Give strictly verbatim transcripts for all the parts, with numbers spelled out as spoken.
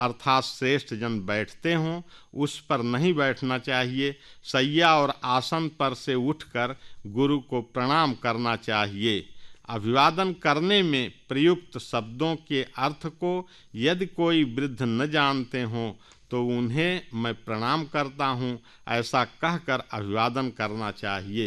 अर्थात श्रेष्ठ जन बैठते हों उस पर नहीं बैठना चाहिए। शैया और आसन पर से उठकर गुरु को प्रणाम करना चाहिए। अभिवादन करने में प्रयुक्त शब्दों के अर्थ को यदि कोई वृद्ध न जानते हों तो उन्हें मैं प्रणाम करता हूँ ऐसा कहकर अभिवादन करना चाहिए।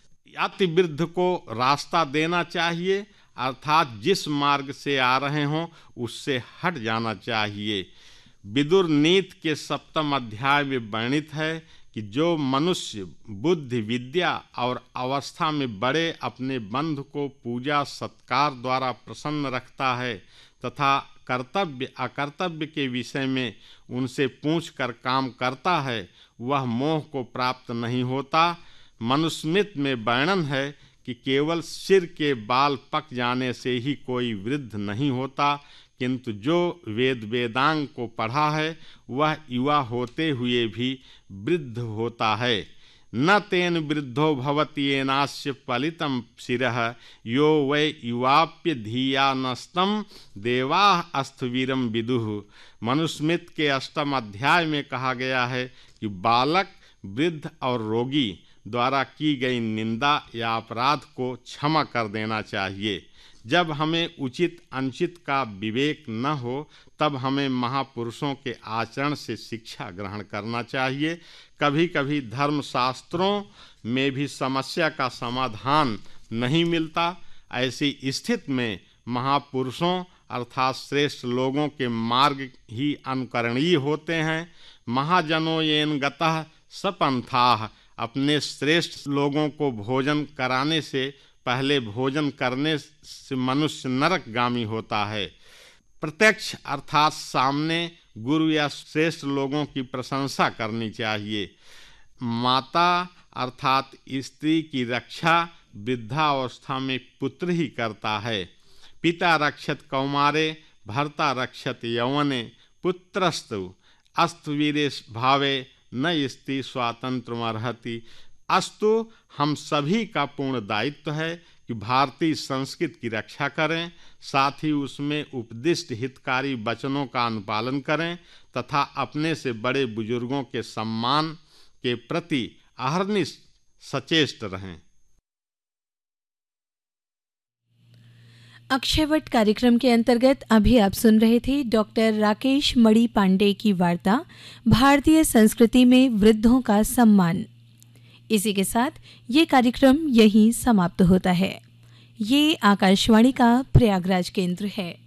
अति वृद्ध को रास्ता देना चाहिए, अर्थात जिस मार्ग से आ रहे हों उससे हट जाना चाहिए। विदुर नीति के सप्तम अध्याय में वर्णित है कि जो मनुष्य बुद्धि, विद्या और अवस्था में बड़े अपने बंधु को पूजा सत्कार द्वारा प्रसन्न रखता है तथा कर्तव्य अकर्तव्य के विषय में उनसे पूछकर काम करता है, वह मोह को प्राप्त नहीं होता। मनुस्मृति में वर्णन है कि केवल सिर के बाल पक जाने से ही कोई वृद्ध नहीं होता, किंतु जो वेद वेदांग को पढ़ा है वह युवा होते हुए भी वृद्ध होता है। न तेन वृद्धो भवति येनास्य पलितं शिरः यो वै युवाप्य धिया नस्तम देवाः अस्थवीरम विदुः। मनुस्मृति के अष्टम अध्याय में कहा गया है कि बालक, वृद्ध और रोगी द्वारा की गई निंदा या अपराध को क्षमा कर देना चाहिए। जब हमें उचित अनुचित का विवेक न हो तब हमें महापुरुषों के आचरण से शिक्षा ग्रहण करना चाहिए। कभी कभी धर्मशास्त्रों में भी समस्या का समाधान नहीं मिलता। ऐसी स्थिति में महापुरुषों अर्थात श्रेष्ठ लोगों के मार्ग ही अनुकरणीय होते हैं। महाजनों येन गतः सपंथाः। अपने श्रेष्ठ लोगों को भोजन कराने से पहले भोजन करने से मनुष्य नरकगामी होता है। प्रत्यक्ष अर्थात सामने गुरु या श्रेष्ठ लोगों की प्रशंसा करनी चाहिए। माता अर्थात स्त्री की रक्षा वृद्धावस्था में पुत्र ही करता है। पिता रक्षत कौमारे भर्ता रक्षत यौवने पुत्रस्तु अस्तवीरे भावे न स्त्री स्वातंत्रमर्हति। अस्तु हम सभी का पूर्ण दायित्व है कि भारतीय संस्कृति की रक्षा करें, साथ ही उसमें उपदिष्ट हितकारी वचनों का अनुपालन करें तथा अपने से बड़े बुजुर्गों के सम्मान के प्रति अहर्निश सचेष्ट रहें। अक्षयवट कार्यक्रम के अंतर्गत अभी आप सुन रहे थे डॉक्टर राकेश मणि पांडे की वार्ता भारतीय संस्कृति में वृद्धों का सम्मान। इसी के साथ ये कार्यक्रम यहीं समाप्त होता है। ये आकाशवाणी का प्रयागराज केंद्र है।